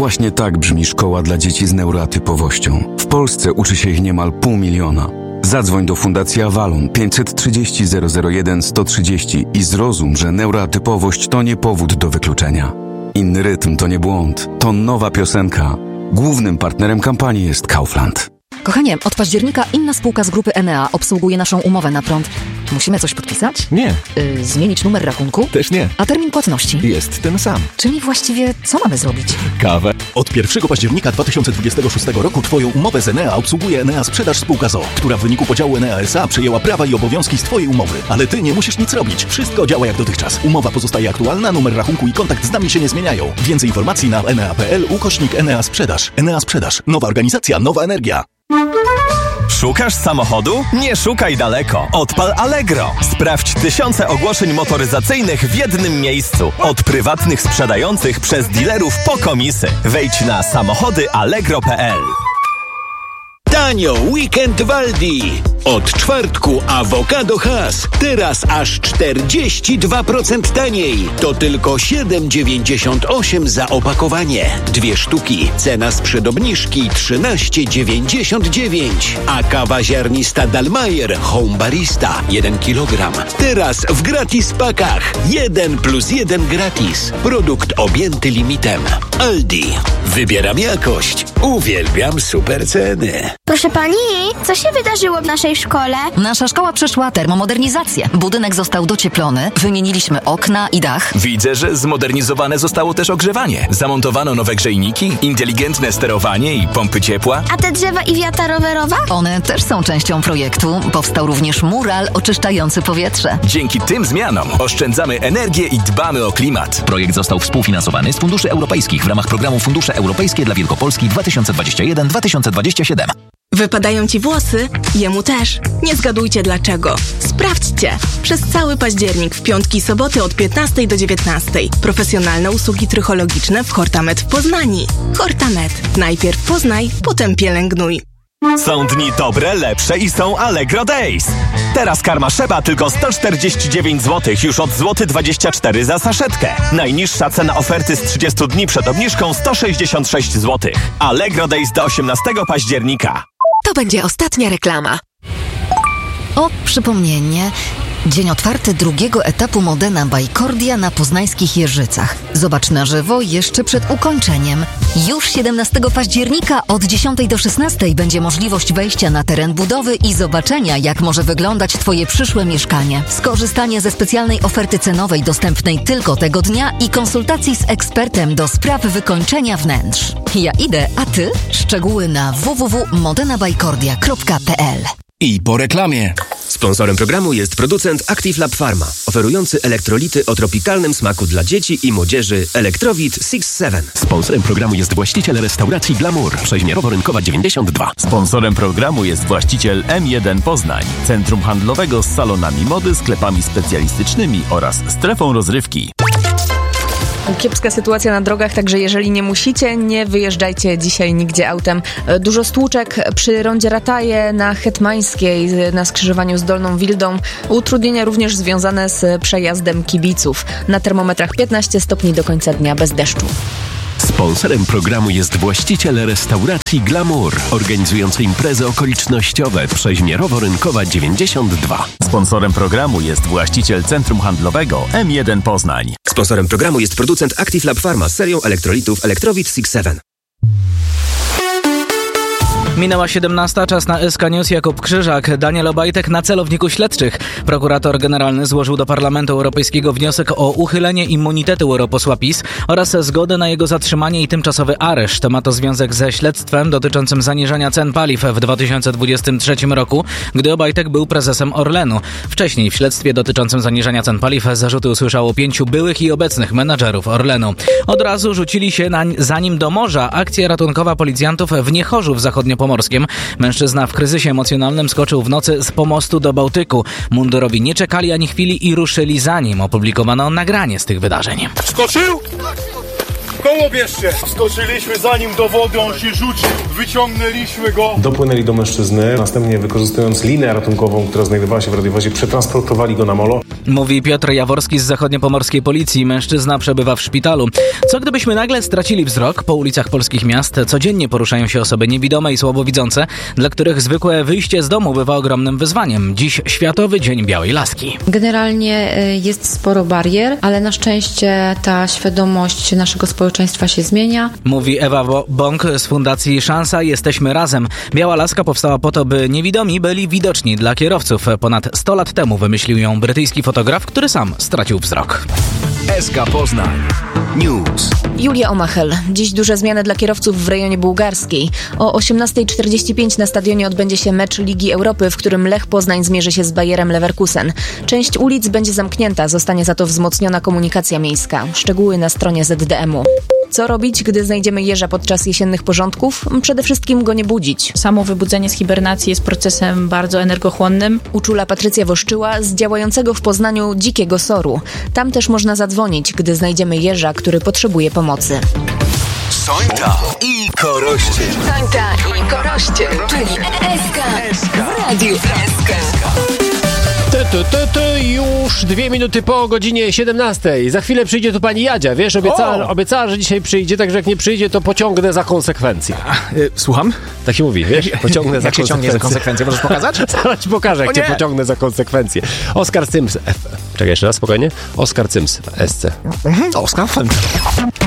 Właśnie tak brzmi szkoła dla dzieci z neuroatypowością. W Polsce uczy się ich niemal 500 000. Zadzwoń do Fundacji Avalon 530 001 130 i zrozum, że neuroatypowość to nie powód do wykluczenia. Inny rytm to nie błąd, to nowa piosenka. Głównym partnerem kampanii jest Kaufland. Kochanie, od października inna spółka z grupy Enea obsługuje naszą umowę na prąd. Musimy coś podpisać? Nie. Zmienić numer rachunku? Też nie. A termin płatności? Jest ten sam. Czyli właściwie co mamy zrobić? Kawę. Od 1 października 2026 roku Twoją umowę z Enea obsługuje Enea Sprzedaż Spółka z o.o., która w wyniku podziału Enea S.A. przejęła prawa i obowiązki z Twojej umowy. Ale Ty nie musisz nic robić. Wszystko działa jak dotychczas. Umowa pozostaje aktualna, numer rachunku i kontakt z nami się nie zmieniają. Więcej informacji na enea.pl/Enea Sprzedaż. Enea Sprzedaż. Nowa organizacja, nowa energia. Szukasz samochodu? Nie szukaj daleko. Odpal Allegro. Sprawdź tysiące ogłoszeń motoryzacyjnych w jednym miejscu. Od prywatnych sprzedających przez dealerów po komisy. Wejdź na samochodyallegro.pl. Tanio weekend w Aldi. Od czwartku awokado Hass. Teraz aż 42% taniej. To tylko 7,98 za opakowanie. 2 sztuki. Cena sprzed obniżki 13,99. A kawa ziarnista Dalmayer Home Barista 1 kg. Teraz w gratis pakach. 1+1 gratis. Produkt objęty limitem. Aldi. Wybieram jakość. Uwielbiam super ceny. Proszę pani, co się wydarzyło w naszej szkole? Nasza szkoła przeszła termomodernizację. Budynek został docieplony, wymieniliśmy okna i dach. Widzę, że zmodernizowane zostało też ogrzewanie. Zamontowano nowe grzejniki, inteligentne sterowanie i pompy ciepła. A te drzewa i wiata rowerowa? One też są częścią projektu. Powstał również mural oczyszczający powietrze. Dzięki tym zmianom oszczędzamy energię i dbamy o klimat. Projekt został współfinansowany z funduszy europejskich w ramach programu Fundusze Europejskie dla Wielkopolski 2021-2027. Wypadają ci włosy? Jemu też. Nie zgadujcie dlaczego. Sprawdźcie! Przez cały październik w piątki i soboty od 15 do 19. Profesjonalne usługi trychologiczne w Hortamed w Poznani. Hortamed. Najpierw poznaj, potem pielęgnuj. Są dni dobre, lepsze i są Allegro Days. Teraz karma Szeba tylko 149 zł, już od złoty 24 za saszetkę. Najniższa cena oferty z 30 dni przed obniżką 166 zł. Allegro Days do 18 października. To będzie ostatnia reklama. O, przypomnienie. Dzień otwarty drugiego etapu Modena by Cordia na poznańskich Jeżycach. Zobacz na żywo jeszcze przed ukończeniem. Już 17 października od 10 do 16 będzie możliwość wejścia na teren budowy i zobaczenia, jak może wyglądać Twoje przyszłe mieszkanie. Skorzystanie ze specjalnej oferty cenowej dostępnej tylko tego dnia i konsultacji z ekspertem do spraw wykończenia wnętrz. Ja idę, a Ty? Szczegóły na www.modenabycordia.pl. I po reklamie. Sponsorem programu jest producent Active Lab Pharma, oferujący elektrolity o tropikalnym smaku dla dzieci i młodzieży Electrowit 6-7. Sponsorem programu jest właściciel restauracji Glamour, Przeźmierowo-Rynkowa 92. Sponsorem programu jest właściciel M1 Poznań, centrum handlowego z salonami mody, sklepami specjalistycznymi oraz strefą rozrywki. Kiepska sytuacja na drogach, także jeżeli nie musicie, nie wyjeżdżajcie dzisiaj nigdzie autem. Dużo stłuczek przy rondzie Rataje na Hetmańskiej na skrzyżowaniu z Dolną Wildą. Utrudnienia również związane z przejazdem kibiców. Na termometrach 15 stopni do końca dnia bez deszczu. Sponsorem programu jest właściciel restauracji Glamour, organizujący imprezy okolicznościowe Przeźmierowo-Rynkowa 92. Sponsorem programu jest właściciel centrum handlowego M1 Poznań. Sponsorem programu jest producent Active Lab Pharma z serią elektrolitów Electrowit 6-7. Minęła 17, czas na SK News. Jakub Krzyżak. Daniel Obajtek na celowniku śledczych. Prokurator generalny złożył do Parlamentu Europejskiego wniosek o uchylenie immunitetu europosła PiS oraz zgodę na jego zatrzymanie i tymczasowy areszt. Ma to związek ze śledztwem dotyczącym zaniżania cen paliw w 2023 roku, gdy Obajtek był prezesem Orlenu. Wcześniej w śledztwie dotyczącym zaniżania cen paliw zarzuty usłyszało 5 byłych i obecnych menadżerów Orlenu. Od razu rzucili się za nim do morza. Akcja ratunkowa policjantów w Niechorzu w zachodniopomorskim. Mężczyzna w kryzysie emocjonalnym skoczył w nocy z pomostu do Bałtyku. Mundurowi nie czekali ani chwili i ruszyli za nim. Opublikowano nagranie z tych wydarzeń. Skoczył? Koło bierzcie! Skoczyliśmy za nim do wody, on się rzucił, wyciągnęliśmy go. Dopłynęli do mężczyzny, następnie wykorzystując linę ratunkową, która znajdowała się w radiowozie, przetransportowali go na molo. Mówi Piotr Jaworski z zachodniopomorskiej policji. Mężczyzna przebywa w szpitalu. Co gdybyśmy nagle stracili wzrok? Po ulicach polskich miast codziennie poruszają się osoby niewidome i słabowidzące, dla których zwykłe wyjście z domu bywa ogromnym wyzwaniem. Dziś Światowy Dzień Białej Laski. Generalnie jest sporo barier, ale na szczęście ta świadomość naszego społeczeństwa się zmienia. Mówi Ewa Bąk z Fundacji Szansa Jesteśmy Razem. Biała Laska powstała po to, by niewidomi byli widoczni dla kierowców. Ponad 100 lat temu wymyślił ją brytyjski fotograf, który sam stracił wzrok. SK Poznań News. Julia Omachel. Dziś duże zmiany dla kierowców w rejonie bułgarskiej. O 18:45 na stadionie odbędzie się mecz Ligi Europy, w którym Lech Poznań zmierzy się z Bayerem Leverkusen. Część ulic będzie zamknięta, zostanie za to wzmocniona komunikacja miejska. Szczegóły na stronie ZDM-u. Co robić, gdy znajdziemy jeża podczas jesiennych porządków? Przede wszystkim go nie budzić. Samo wybudzenie z hibernacji jest procesem bardzo energochłonnym. Uczula Patrycja Woszczyła z działającego w Poznaniu Dzikiego Soru. Tam też można zadzwonić, gdy znajdziemy jeża, który potrzebuje pomocy. Sońta i Koroście. Sońta i Koroście, czyli SK w Radiu SK. Już 2 minuty po godzinie 17. Za chwilę przyjdzie tu pani Jadzia, wiesz, obiecała, że dzisiaj przyjdzie, także jak nie przyjdzie, to pociągnę za konsekwencje. Słucham? Tak się mówi, wiesz, pociągnę za konsekwencje. Jak się ciągnie za konsekwencje, możesz pokazać? Zaraz ci pokażę, jak cię pociągnę za konsekwencje. Oskar Cyms. Czekaj jeszcze raz, spokojnie. Oskar Cyms w SC. Oskar.